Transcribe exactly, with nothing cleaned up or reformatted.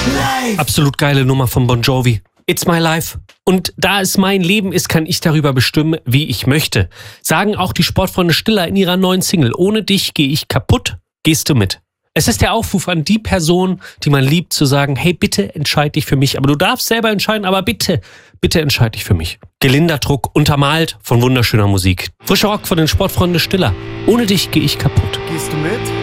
Absolut geile Nummer von Bon Jovi. It's my life. Und da es mein Leben ist, kann ich darüber bestimmen, wie ich möchte. Sagen auch die Sportfreunde Stiller in ihrer neuen Single. Ohne dich gehe ich kaputt, gehst du mit. Es ist der Aufruf an die Person, die man liebt, zu sagen, hey, bitte entscheid dich für mich. Aber du darfst selber entscheiden, aber bitte, bitte entscheid dich für mich. Gelinder Druck, untermalt von wunderschöner Musik. Frischer Rock von den Sportfreunden Stiller. Ohne dich gehe ich kaputt. Gehst du mit?